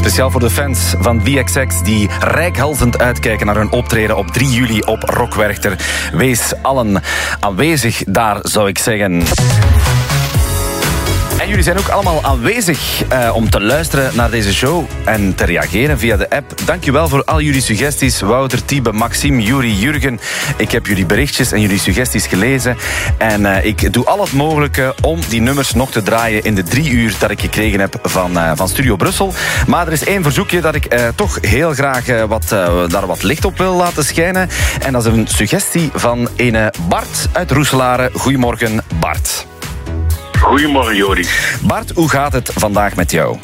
Speciaal voor de fans van VXX die reikhalzend uitkijken naar hun optreden op 3 juli op Rock Werchter. Wees allen aanwezig daar, zou ik zeggen. En jullie zijn ook allemaal aanwezig om te luisteren naar deze show en te reageren via de app. Dankjewel voor al jullie suggesties. Wouter, Tiebe, Maxime, Juri, Jurgen. Ik heb jullie berichtjes en jullie suggesties gelezen. En ik doe al het mogelijke om die nummers nog te draaien in de 3 uur dat ik gekregen heb van Studio Brussel. Maar er is één verzoekje dat ik toch heel graag daar wat licht op wil laten schijnen. En dat is een suggestie van ene Bart uit Roeselare. Goedemorgen, Bart. Goedemorgen, Jori. Bart, hoe gaat het vandaag met jou?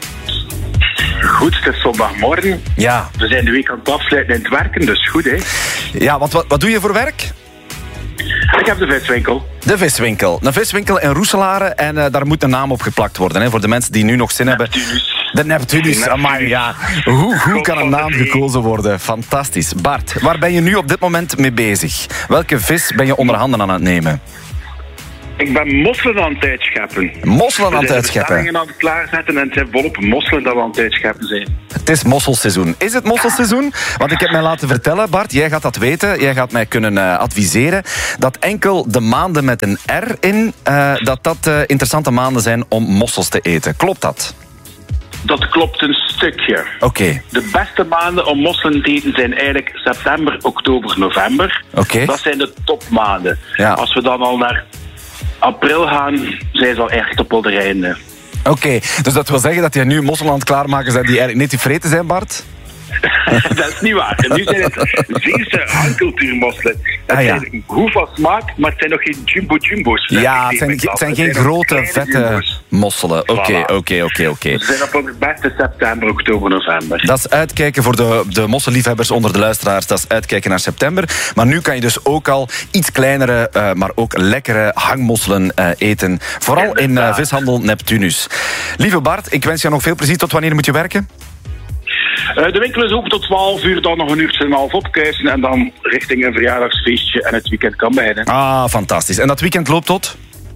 Goed, het is zondagmorgen. Ja. We zijn de week aan het afsluiten in het werken, dus goed, hè? Ja, want wat doe je voor werk? Ik heb de viswinkel. De viswinkel. Een viswinkel in Roeselare en daar moet een naam op geplakt worden, hè, voor de mensen die nu nog zin hebben. De Neptunus. Amai, ja. Hoe kan een naam gekozen worden? Fantastisch. Bart, waar ben je nu op dit moment mee bezig? Welke vis ben je onder handen aan het nemen? Ik ben mosselen aan het uitscheppen. Mosselen aan het uitscheppen? We zijn aan het klaarzetten en het zijn volop mosselen dat we aan het uitscheppen zijn. Het is mosselseizoen. Is het mosselseizoen? Want ik heb mij laten vertellen, Bart, jij gaat dat weten, jij gaat mij kunnen adviseren, dat enkel de maanden met een R in, dat interessante maanden zijn om mossels te eten. Klopt dat? Dat klopt een stukje. Oké. De beste maanden om mosselen te eten zijn eigenlijk september, oktober, november. Oké. Dat zijn de topmaanden. Ja. Als we dan al naar april gaan, zijn ze al echt op de einde. Oké, dus dat wil zeggen dat jij nu mosselen aan het klaarmaken zijn die eigenlijk niet te vreten zijn, Bart? Dat is niet waar. En nu zijn het Zeeuwse hangcultuurmosselen. Dat zijn goed van smaak, maar het zijn nog geen jumbo-jumbo's. Ja, het zijn geen grote, vette mosselen. Oké. Ze zijn op het beste september, oktober, november. Dat is uitkijken voor de mosselliefhebbers onder de luisteraars. Dat is uitkijken naar september. Maar nu kan je dus ook al iets kleinere, maar ook lekkere hangmosselen eten. Vooral in vishandel Neptunus. Lieve Bart, ik wens je nog veel plezier. Tot wanneer moet je werken? De winkel is open tot 12 uur, dan nog een uurtje en een half opkuisen en dan richting een verjaardagsfeestje en het weekend kan beginnen. Ah, fantastisch. En dat weekend loopt tot?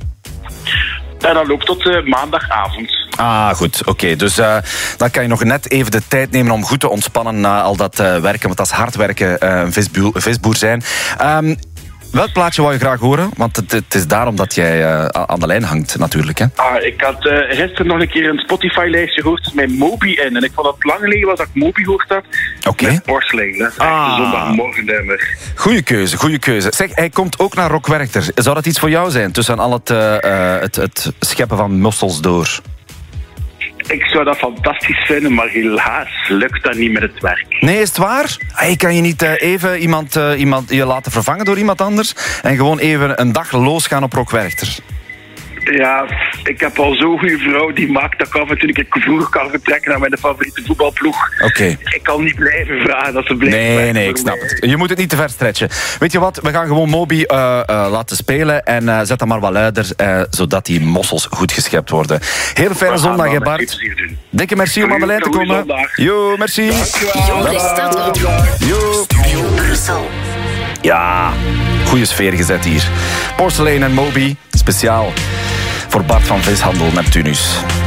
En dat loopt tot maandagavond. Ah, goed. Oké. Dus dan kan je nog net even de tijd nemen om goed te ontspannen na al dat werken, want dat is hard werken, een visboer zijn. Welk plaatje wou je graag horen? Want het is daarom dat jij aan de lijn hangt, natuurlijk. Hè? Ik had gisteren nog een keer een Spotify-lijstje gehoord met Moby in. En ik vond het lang geleden was dat ik Moby gehoord had. Oké. Met Porcelain. Dat is echt een zondagmorgendummer. Goeie keuze. Zeg, hij komt ook naar Rock Werchter. Zou dat iets voor jou zijn, tussen al het scheppen van mossels door? Ik zou dat fantastisch vinden, maar helaas lukt dat niet met het werk. Nee, is het waar? Hey, kan je niet even iemand je laten vervangen door iemand anders en gewoon even een dag losgaan op Rock Werchter? Ja, ik heb al zo'n goede vrouw die maakt dat ik af en toe ik vroeg kan vertrekken naar mijn favoriete voetbalploeg. Oké. Ik kan niet blijven vragen dat ze blijven. Nee, ik snap het. Je moet het niet te ver stretchen. Weet je wat, we gaan gewoon Moby laten spelen en zet dat maar wat luider, zodat die mossels goed geschept worden. Heel fijne zondag, hè Bart. Dikke merci om aan de lijn te komen. Jo, merci. Jo. Studio Brussel. Ja, goede sfeer gezet hier. Porcelain en Moby, speciaal voor Bart van Vishandel Neptunus.